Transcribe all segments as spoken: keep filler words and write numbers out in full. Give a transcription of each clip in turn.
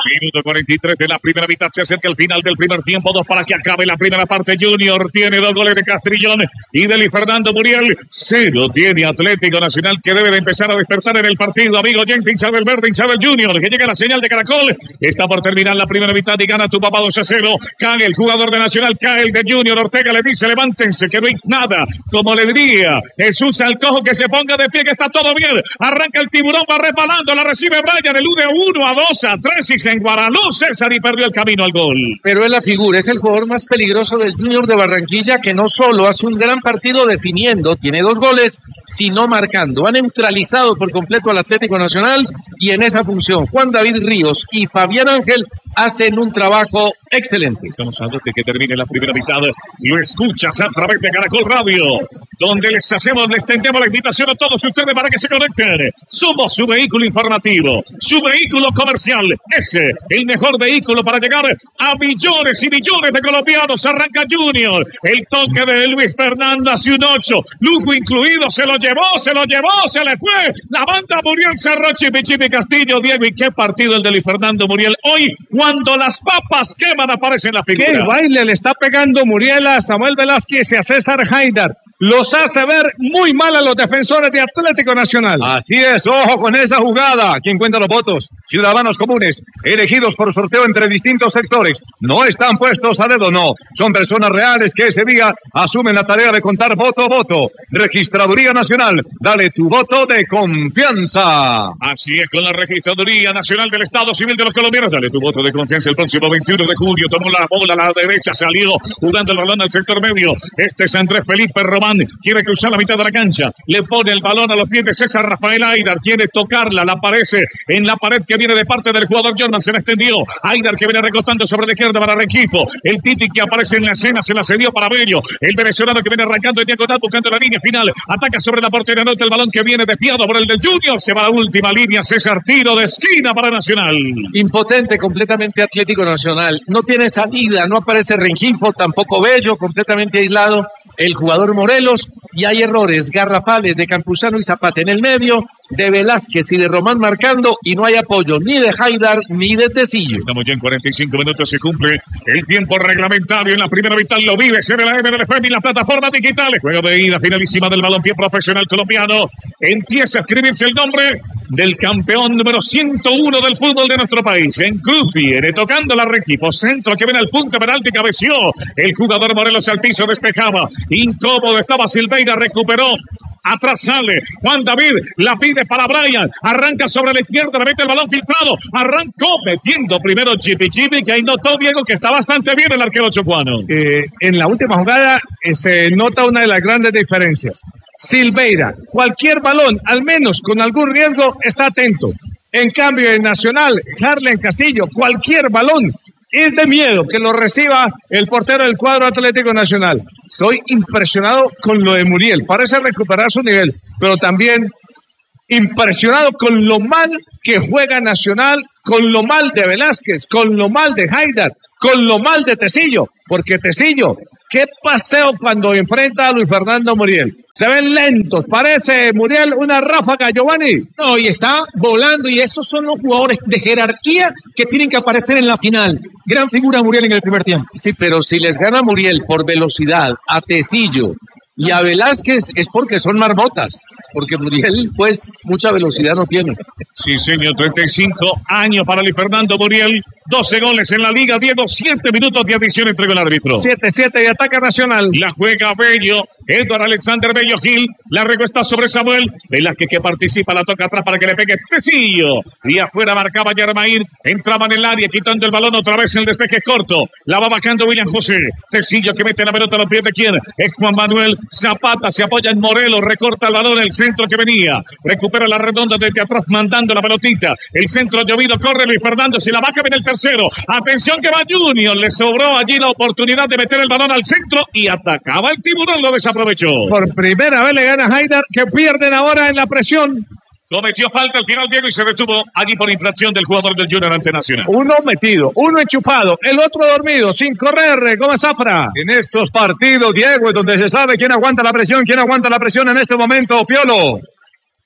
Minuto cuarenta y tres de la primera mitad. Se acerca el final del primer tiempo. Dos para que acabe la primera parte. Junior tiene dos goles de Castrillón y de Fernando Muriel. Cero tiene Atlético Nacional, que debe de empezar a despertar en el partido. Amigo gente, hincha del verde, hincha del Junior, que llega la señal de Caracol. Está por terminar la primera mitad y gana tu papá dos a cero. Cae el jugador de Nacional, cae el de Junior. Ortega le dice: levántense, que no hay nada. Como le diría Jesús Alcojo, que se ponga de pie, que está todo bien. Arranca el tiburón, va resbalando, la recibe Brian, elude uno, a dos, a tres y se enguaranó César y perdió el camino al gol. Pero es la figura, es el jugador más peligroso del Junior de Barranquilla, que no solo hace un gran partido definiendo, tiene dos goles, sino marcando. Ha neutralizado por completo al Atlético Nacional y en esa función Juan David Ríos y Fabián Ángel hacen un trabajo excelente. Estamos hablando de que termine la primera mitad. Lo escuchas a través de Caracol Radio, donde les hacemos, les tendemos la invitación a todos ustedes para que se conecten. Somos su vehículo informativo, su vehículo comercial. Ese, el mejor vehículo para llegar a millones y millones de colombianos. Arranca Junior. El toque de Luis Fernando hace un ocho. Lujo incluido. Se lo llevó, se lo llevó, se le fue. La banda Muriel Cerro, Chipi Chipi Castillo, Diego. ¿Y qué partido el de Luis Fernando Muriel? Hoy, cuando las papas queman, aparece en la figura. ¿Qué baile le está pegando Muriel a Samuel Velázquez y a César Haidar? Los hace ver muy mal a los defensores de Atlético Nacional. Así es, ojo con esa jugada. ¿Quién cuenta los votos? Ciudadanos comunes, elegidos por sorteo entre distintos sectores. No están puestos a dedo, no. Son personas reales que ese día asumen la tarea de contar voto a voto. Registraduría Nacional, dale tu voto de confianza. Así es, con la Registraduría Nacional del Estado Civil de los Colombianos. Dale tu voto de confianza el próximo veintiuno de julio. Tomó la bola a la derecha, salió jugando el balón al sector medio. Este es Andrés Felipe Román. Quiere cruzar la mitad de la cancha, le pone el balón a los pies de César Rafael Haidar, quiere tocarla, la aparece en la pared que viene de parte del jugador Jordan, se la extendió, Haidar que viene recostando sobre la izquierda para Rengifo, el Titi que aparece en la escena, se la cedió para Bello, el venezolano que viene arrancando en diagonal buscando la línea final, ataca sobre la portería, anota el balón que viene desviado por el del Junior, se va a la última línea, César, tiro de esquina para Nacional. Impotente completamente Atlético Nacional, no tiene salida, no aparece Rengifo, tampoco Bello, completamente aislado el jugador Morelos, y hay errores garrafales de Campuzano y Zapata en el medio, de Velázquez y de Román marcando, y no hay apoyo ni de Haidar ni de Tecillo. Estamos ya en cuarenta y cinco minutos, se cumple el tiempo reglamentario en la primera mitad, lo vive C B la M L F M y las plataformas digitales. Juego de ida finalísima del balompié profesional colombiano. Empieza a escribirse el nombre del campeón número ciento uno del fútbol de nuestro país. En Cruz viene tocando la Rengifo, centro que viene al punto penalti, cabeció. El jugador Morelos al piso, despejaba. Incómodo estaba Silveira, recuperó. Atrás sale Juan David, la pide para Brian, arranca sobre la izquierda, le mete el balón filtrado, arrancó metiendo primero Chipi Chipi, que ahí notó Diego que está bastante bien el arquero chocuano. Eh, en la última jugada eh, se nota una de las grandes diferencias. Silveira, cualquier balón, al menos con algún riesgo, está atento. En cambio, en Nacional, Harlen Castillo, cualquier balón, es de miedo que lo reciba el portero del cuadro Atlético Nacional. Estoy impresionado con lo de Muriel. Parece recuperar su nivel, pero también impresionado con lo mal que juega Nacional, con lo mal de Velázquez, con lo mal de Haidar, con lo mal de Tecillo. Porque Tecillo, qué paseo cuando enfrenta a Luis Fernando Muriel. Se ven lentos, parece Muriel una ráfaga, Giovanni. No, y está volando, y esos son los jugadores de jerarquía que tienen que aparecer en la final. Gran figura Muriel en el primer tiempo. Sí, pero si les gana Muriel por velocidad a Tecillo y a Velázquez es porque son marmotas, porque Muriel, pues, mucha velocidad no tiene. Sí, señor, treinta y cinco años para Luis Fernando Muriel, doce goles en la Liga, Diego, siete minutos de adición entregó el árbitro. siete siete y ataca Nacional. La juega Bello, Edward Alexander Bello Gil, la recuesta sobre Samuel, Velázquez que participa, la toca atrás para que le pegue Tecillo, y afuera marcaba Yermaín, entraba en el área, quitando el balón otra vez, el despeje corto, la va bajando William José, Tecillo que mete la pelota a los pies de quién, es Juan Manuel Zapata, se apoya en Morelos, recorta el balón, el centro que venía, recupera la redonda desde atrás, mandando la pelotita, el centro llovido, corre Luis Fernando, si la baja viene el tercero, atención que va Junior, le sobró allí la oportunidad de meter el balón al centro y atacaba el tiburón, lo desaprovechó. Por primera vez le gana Haidar, que pierden ahora en la presión. Cometió falta al final Diego y se detuvo allí por infracción del jugador del Junior ante Nacional. Uno metido, uno enchufado, el otro dormido, sin correr, Gómez Zafra. En estos partidos, Diego, es donde se sabe quién aguanta la presión, quién aguanta la presión en este momento, Piolo.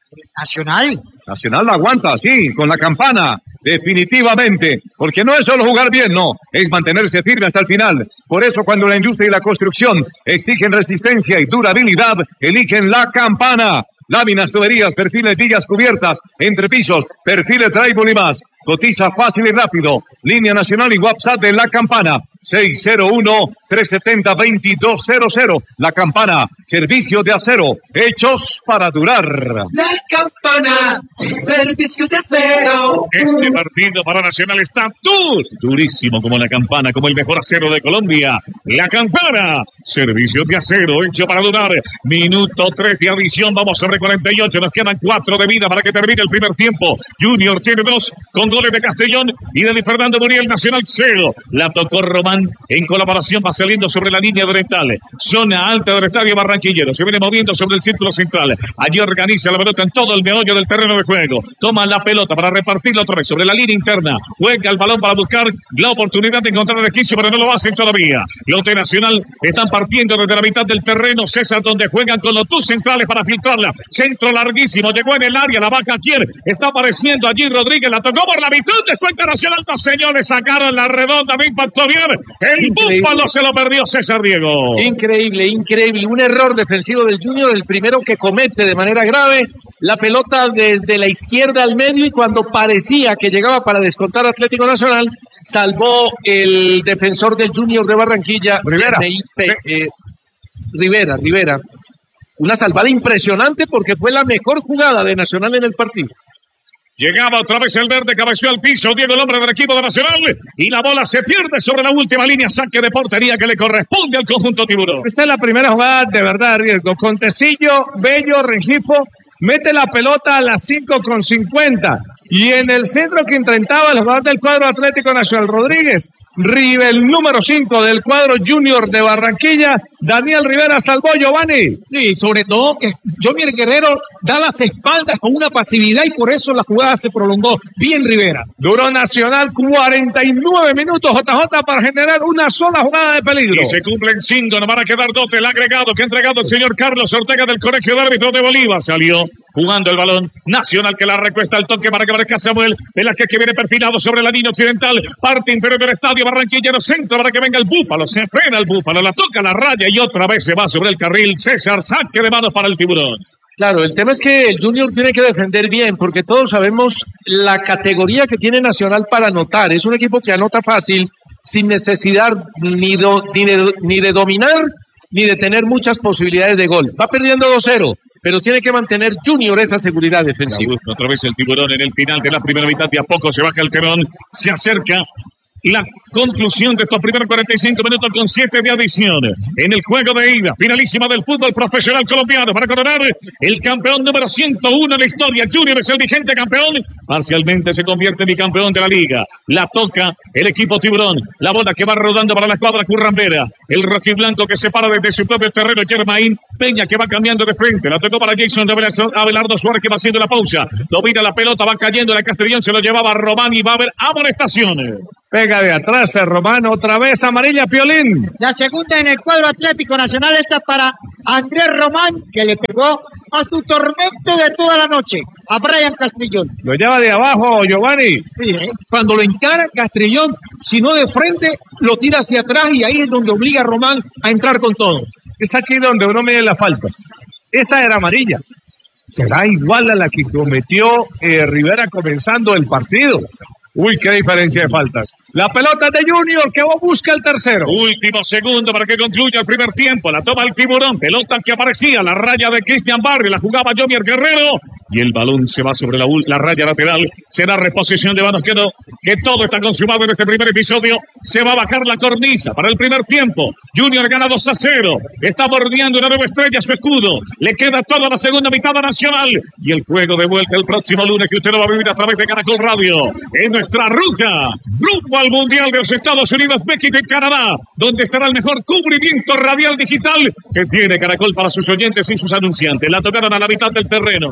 Nacional. Nacional la aguanta, sí, con la campana. Definitivamente, porque no es solo jugar bien, no, es mantenerse firme hasta el final. Por eso cuando la industria y la construcción exigen resistencia y durabilidad, eligen la campana. Láminas, tuberías, perfiles, vigas cubiertas, entrepisos, perfiles drywall y más. Cotiza fácil y rápido. Línea nacional y WhatsApp de La Campana. seis cero uno, tres siete cero, dos dos cero cero. La Campana. Servicio de acero. Hechos para durar. La Campana. Servicio de acero. Este partido para Nacional está dur, durísimo como la campana, como el mejor acero de Colombia. La Campana. Servicio de acero. Hecho para durar. Minuto tres de adición. Vamos sobre cuarenta y ocho. Nos quedan cuatro de vida para que termine el primer tiempo. Junior tiene dos con goles de Castellón y de Fernando Muriel. Nacional cero. La tocó Román en colaboración, va saliendo sobre la línea oriental. Zona alta del estadio barranquillero. Se viene moviendo sobre el círculo central. Allí organiza la pelota en todo el meollo del terreno de juego. Toma la pelota para repartirla otra vez sobre la línea interna. Juega el balón para buscar la oportunidad de encontrar el esquicio, pero no lo hacen todavía. Los de Nacional están partiendo desde la mitad del terreno. César, donde juegan con los dos centrales para filtrarla. Centro larguísimo. Llegó en el área. La baja quién. Está apareciendo allí Rodríguez. La tocó por la mitad. Descuenta Nacional. Dos señores sacaron la redonda. Me impactó bien. El Increíble. Búfalo se lo perdió César Diego. Increíble, increíble. Un error defensivo del Junior, el primero que comete de manera grave. La pelota desde la izquierda al medio y cuando parecía que llegaba para descontar Atlético Nacional, salvó el defensor del Junior de Barranquilla, Rivera. Jeremy Pe- eh, Rivera, Rivera. Una salvada impresionante porque fue la mejor jugada de Nacional en el partido. Llegaba otra vez el verde, cabeció al piso, Diego, el hombre del equipo de Nacional, y la bola se pierde sobre la última línea, saque de portería que le corresponde al conjunto tiburón. Esta es la primera jugada de verdad de riesgo. Contecillo, Bello, Rengifo, mete la pelota a las cinco con cincuenta. Y en el centro que intentaba el jugador del cuadro Atlético Nacional, Rodríguez, Rive, el número cinco del cuadro Junior de Barranquilla, Daniel Rivera salvó, Giovanni. Y sobre todo que Jomier Guerrero da las espaldas con una pasividad y por eso la jugada se prolongó. Bien Rivera. Duró Nacional cuarenta y nueve minutos, J J, para generar una sola jugada de peligro. Y se cumplen cinco, nos van a quedar dos del agregado que ha entregado el señor Carlos Ortega del Colegio de Árbitros de Bolívar. Salió jugando el balón. Nacional que la recuesta al toque para que aparezca Samuel Velázquez, que viene perfilado sobre la línea occidental. Parte inferior del estadio barranquillero, centro para que venga el Búfalo. Se frena el Búfalo, la toca la raya y otra vez se va sobre el carril. César, saque de manos para el tiburón. Claro, el tema es que el Junior tiene que defender bien, porque todos sabemos la categoría que tiene Nacional para anotar. Es un equipo que anota fácil, sin necesidad ni, do, ni, de, ni de dominar, ni de tener muchas posibilidades de gol. Va perdiendo dos cero, pero tiene que mantener Junior esa seguridad defensiva. Otra vez el tiburón en el final de la primera mitad, de a poco se baja el telón, se acerca la conclusión de estos primeros cuarenta y cinco minutos con siete de adición en el juego de ida, finalísima del fútbol profesional colombiano, para coronar el campeón número ciento uno en la historia. Junior es el vigente campeón, parcialmente se convierte en bicampeón de la liga. La toca el equipo tiburón, la bola que va rodando para la escuadra currambera, el rojiblanco que se para desde su propio terreno, Germain Peña que va cambiando de frente, la tocó para Jason Abelardo Suárez, que va haciendo la pausa, domina la pelota, va cayendo la Castellón, se lo llevaba Román y va a haber amonestaciones. Pega de atrás el Román, otra vez amarilla, Piolín. La segunda en el cuadro Atlético Nacional está para Andrés Román, que le pegó a su tormento de toda la noche, a Brian Castrillón. Lo lleva de abajo, Giovanni. Cuando lo encara Castrillón, si no de frente, lo tira hacia atrás y ahí es donde obliga a Román a entrar con todo. Es aquí donde uno mide las faltas. Esta era amarilla. Será igual a la que cometió eh, Rivera comenzando el partido. Uy, qué diferencia de faltas. La pelota de Junior que busca el tercero. Último segundo para que concluya el primer tiempo. La toma el tiburón. Pelota que aparecía. La raya de Cristian Barrio. La jugaba Jomier Guerrero. Y el balón se va sobre la, la raya lateral. Será reposición de manos. Que, no, que todo está consumado en este primer episodio. Se va a bajar la cornisa para el primer tiempo. Junior gana dos a cero. Está bordeando una nueva estrella su escudo. Le queda toda la segunda mitad a Nacional. Y el juego de vuelta el próximo lunes, que usted lo va a vivir a través de Caracol Radio. En nuestra ruta rumbo al Mundial de los Estados Unidos, México y Canadá, donde estará el mejor cubrimiento radial digital que tiene Caracol para sus oyentes y sus anunciantes. La tocaron a la mitad del terreno. La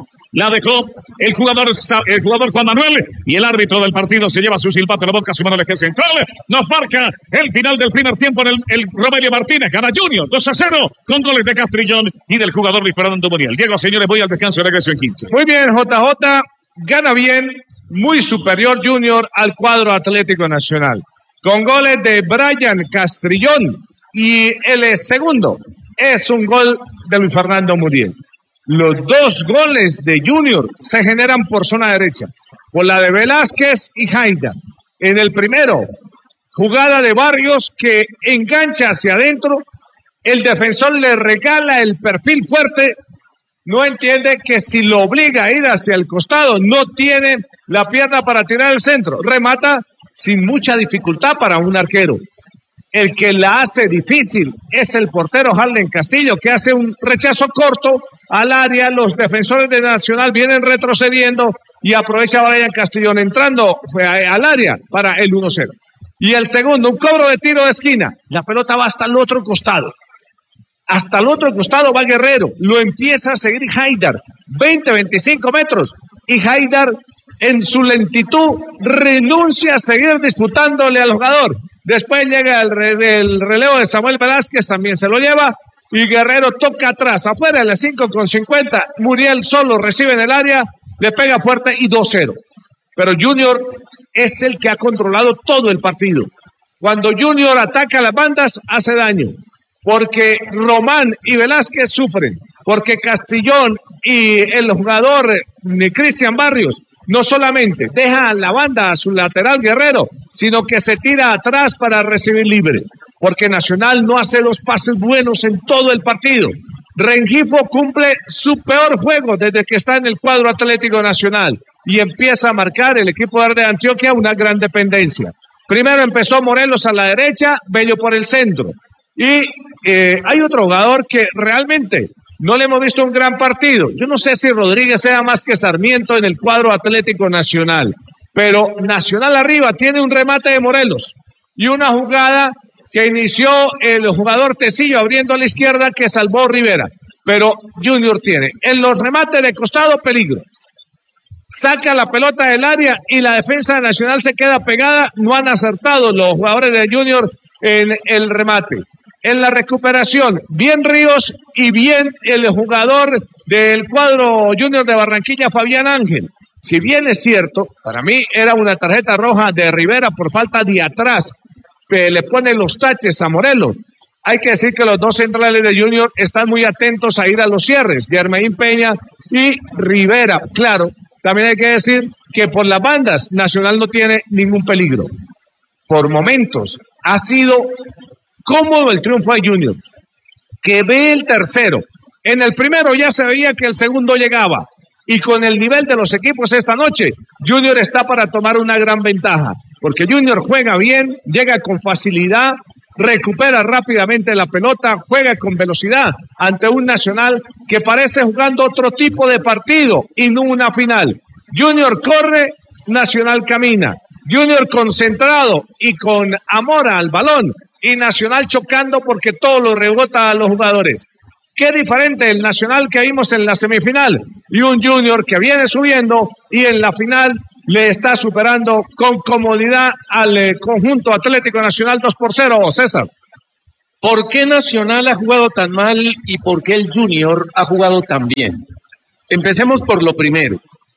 La dejó el jugador, el jugador Juan Manuel y el árbitro del partido se lleva su silbato a la boca, su mano eje central. Nos marca el final del primer tiempo en el, el Romelio Martínez. Gana Junior dos a cero con goles de Castrillón y del jugador Luis Fernando Muriel. Diego, señores, voy al descanso y regreso en quince. Muy bien, J J. Gana bien, muy superior Junior al cuadro Atlético Nacional. Con goles de Brian Castrillón y el segundo es un gol de Luis Fernando Muriel. Los dos goles de Junior se generan por zona derecha, por la de Velázquez y Haidar. En el primero, jugada de Barrios que engancha hacia adentro, el defensor le regala el perfil fuerte, no entiende que si lo obliga a ir hacia el costado, no tiene la pierna para tirar el centro, remata sin mucha dificultad para un arquero. El que la hace difícil es el portero Harlen Castillo, que hace un rechazo corto al área. Los defensores de Nacional vienen retrocediendo y aprovecha Brian Castrillón entrando al área para el uno cero. Y el segundo, un cobro de tiro de esquina. La pelota va hasta el otro costado. Hasta el otro costado va Guerrero. Lo empieza a seguir Haidar. veinte, veinticinco metros. Y Haidar, en su lentitud, renuncia a seguir disputándole al jugador. Después llega el, re, el relevo de Samuel Velázquez, también se lo lleva. Y Guerrero toca atrás, afuera de las cinco con cincuenta. Muriel solo recibe en el área, le pega fuerte y dos cero. Pero Junior es el que ha controlado todo el partido. Cuando Junior ataca las bandas, hace daño. Porque Román y Velázquez sufren. Porque Castrillón y el jugador Cristian Barrios no solamente deja la banda a su lateral Guerrero, sino que se tira atrás para recibir libre. Porque Nacional no hace los pases buenos en todo el partido. Rengifo cumple su peor juego desde que está en el cuadro Atlético Nacional y empieza a marcar el equipo de Antioquia una gran dependencia. Primero empezó Morelos a la derecha, Bello por el centro. Y eh, hay otro jugador que realmente no le hemos visto un gran partido. Yo no sé si Rodríguez sea más que Sarmiento en el cuadro Atlético Nacional, pero Nacional arriba tiene un remate de Morelos y una jugada que inició el jugador Tecillo abriendo a la izquierda que salvó Rivera. Pero Junior tiene en los remates de costado peligro. Saca la pelota del área y la defensa de Nacional se queda pegada. No han acertado los jugadores de Junior en el remate. En la recuperación, bien Ríos y bien el jugador del cuadro Junior de Barranquilla, Fabián Ángel. Si bien es cierto, para mí era una tarjeta roja de Rivera por falta de atrás, que le pone los taches a Morelos. Hay que decir que los dos centrales de Junior están muy atentos a ir a los cierres, Germain Peña y Rivera. Claro, también hay que decir que por las bandas Nacional no tiene ningún peligro. Por momentos ha sido cómodo el triunfo de Junior, que ve el tercero. En el primero ya se veía que el segundo llegaba. Y con el nivel de los equipos esta noche, Junior está para tomar una gran ventaja. Porque Junior juega bien, llega con facilidad, recupera rápidamente la pelota, juega con velocidad ante un Nacional que parece jugando otro tipo de partido y no una final. Junior corre, Nacional camina. Junior concentrado y con amor al balón. Y Nacional chocando porque todo lo rebota a los jugadores. Qué diferente el Nacional que vimos en la semifinal y un Junior que viene subiendo y en la final le está superando con comodidad al eh, conjunto Atlético Nacional dos por cero, César. ¿Por qué Nacional ha jugado tan mal y por qué el Junior ha jugado tan bien? Empecemos por lo primero.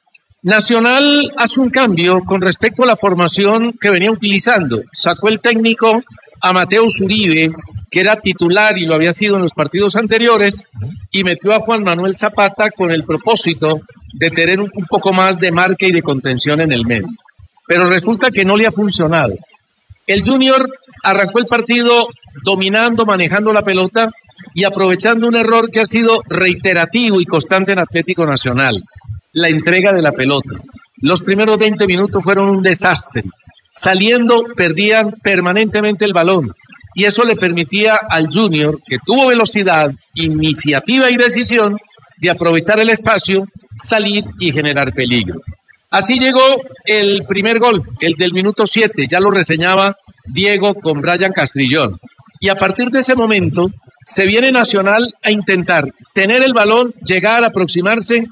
Nacional hace un cambio con respecto a la formación que venía utilizando. Sacó el técnico a Mateo Uribe, que era titular y lo había sido en los partidos anteriores, y metió a Juan Manuel Zapata con el propósito de tener un, un poco más de marca y de contención en el medio. Pero resulta que no le ha funcionado. El Junior arrancó el partido dominando, manejando la pelota y aprovechando un error que ha sido reiterativo y constante en Atlético Nacional, la entrega de la pelota. Los primeros veinte minutos fueron un desastre. Saliendo, perdían permanentemente el balón. Y eso le permitía al Junior, que tuvo velocidad, iniciativa y decisión, de aprovechar el espacio, salir y generar peligro. Así llegó el primer gol, el del minuto siete, ya lo reseñaba Diego con Brian Castrillón. Y a partir de ese momento, se viene Nacional a intentar tener el balón, llegar, aproximarse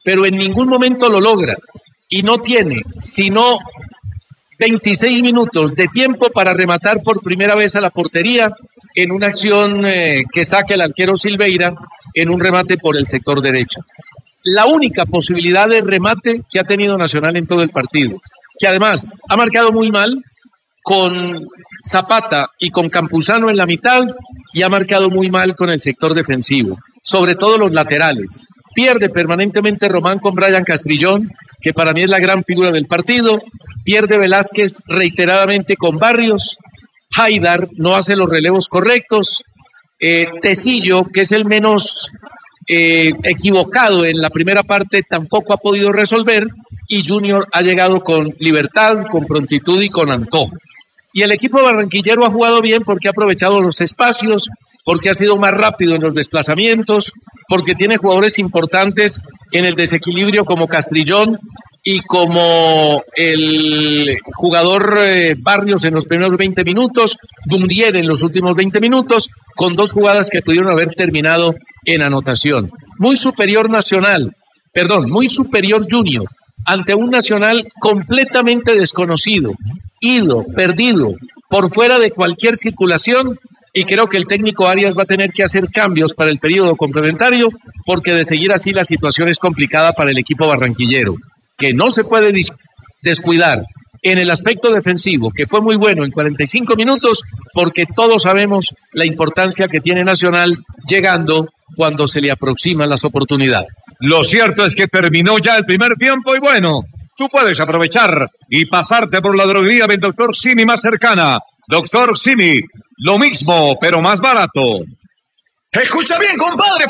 pero en ningún momento lo logra. Y no tiene sino veintiséis minutos de tiempo para rematar por primera vez a la portería en una acción eh, que saque el arquero Silveira en un remate por el sector derecho. La única posibilidad de remate que ha tenido Nacional en todo el partido, que además ha marcado muy mal con Zapata y con Campuzano en la mitad y ha marcado muy mal con el sector defensivo, sobre todo los laterales. Pierde permanentemente Román con Brian Castrillón, que para mí es la gran figura del partido. Pierde Velázquez reiteradamente con Barrios. Haidar no hace los relevos correctos. Eh, Tecillo, que es el menos eh, equivocado en la primera parte, tampoco ha podido resolver. Y Junior ha llegado con libertad, con prontitud y con antojo. Y el equipo barranquillero ha jugado bien porque ha aprovechado los espacios, porque ha sido más rápido en los desplazamientos, porque tiene jugadores importantes en el desequilibrio como Castrillón y como el jugador eh, Barrios en los primeros veinte minutos, Dundier en los últimos veinte minutos, con dos jugadas que pudieron haber terminado en anotación. Muy superior Nacional, perdón, muy superior Junior, ante un Nacional completamente desconocido, ido, perdido, por fuera de cualquier circulación. Y creo que el técnico Arias va a tener que hacer cambios para el periodo complementario, porque de seguir así la situación es complicada para el equipo barranquillero, que no se puede descuidar en el aspecto defensivo, que fue muy bueno en cuarenta y cinco minutos, porque todos sabemos la importancia que tiene Nacional llegando cuando se le aproximan las oportunidades. Lo cierto es que terminó ya el primer tiempo y bueno, tú puedes aprovechar y pasarte por la droguería del doctor Simi más cercana. Doctor Simi, lo mismo, pero más barato. Escucha bien, compadre.